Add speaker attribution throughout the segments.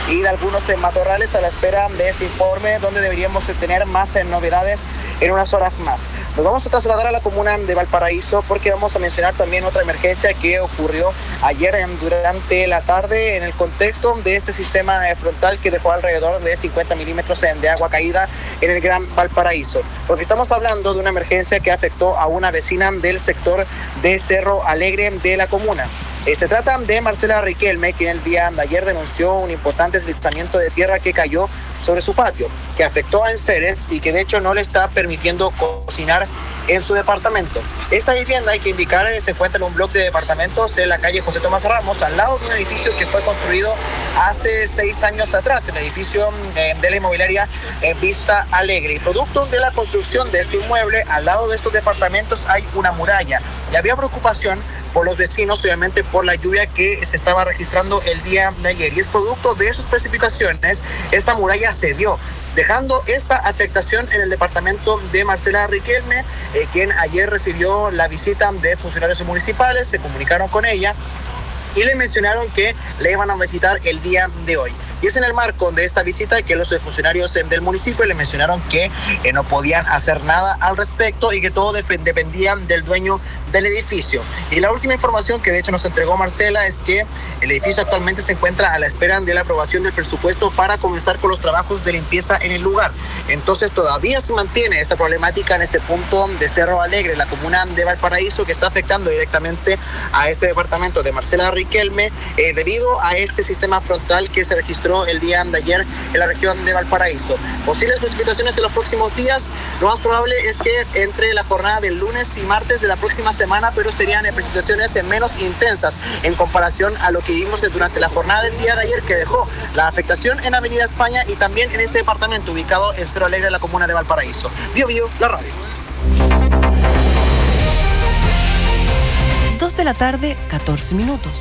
Speaker 1: y de algunos matorrales a la espera de este informe, donde deberíamos tener más novedades en unas horas más. Nos vamos a trasladar a la comuna de Valparaíso porque vamos a mencionar también otra emergencia que ocurrió ayer durante la tarde en el contexto de este sistema frontal que dejó alrededor de 50 milímetros de agua caída en el Gran Valparaíso. Porque estamos hablando de una emergencia que afectó a una vecina del sector de Cerro Alegre de la comuna. Se trata de Marcela Riquelme, quien el día de ayer denunció un importante deslizamiento de tierra que cayó sobre su patio, que afectó a enseres y que de hecho no le está permitiendo cocinar en su departamento. Esta vivienda, hay que indicar, se encuentra en un bloque de departamentos en la calle José Tomás Ramos, al lado de un edificio que fue construido hace 6 años atrás, el edificio de la inmobiliaria Vista Alegre. Y producto de la construcción de este inmueble, al lado de estos departamentos hay una muralla y había preocupación por los vecinos, obviamente por la lluvia que se estaba registrando el día de ayer. Y es producto de esas precipitaciones, esta muralla cedió, dejando esta afectación en el departamento de Marcela Riquelme, quien ayer recibió la visita de funcionarios municipales, se comunicaron con ella y le mencionaron que le iban a visitar el día de hoy. Y es en el marco de esta visita que los funcionarios del municipio le mencionaron que no podían hacer nada al respecto y que todo dependía del dueño del edificio. Y la última información que de hecho nos entregó Marcela es que el edificio actualmente se encuentra a la espera de la aprobación del presupuesto para comenzar con los trabajos de limpieza en el lugar. Entonces todavía se mantiene esta problemática en este punto de Cerro Alegre, la comuna de Valparaíso, que está afectando directamente a este departamento de Marcela Riquelme debido a este sistema frontal que se registró el día de ayer en la región de Valparaíso. Posibles precipitaciones en los próximos días, lo más probable es que entre la jornada del lunes y martes de la próxima semana, pero serían precipitaciones menos intensas en comparación a lo que vimos durante la jornada del día de ayer, que dejó la afectación en Avenida España y también en este departamento ubicado en Cerro Alegre, en la comuna de Valparaíso. Bio Bio, la radio.
Speaker 2: 2 de la tarde, 14 minutos.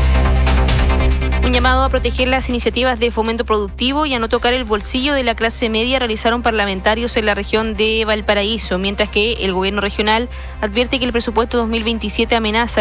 Speaker 3: Un llamado a proteger las iniciativas de fomento productivo y a no tocar el bolsillo de la clase media realizaron parlamentarios en la región de Valparaíso, mientras que el gobierno regional advierte que el presupuesto 2027 amenaza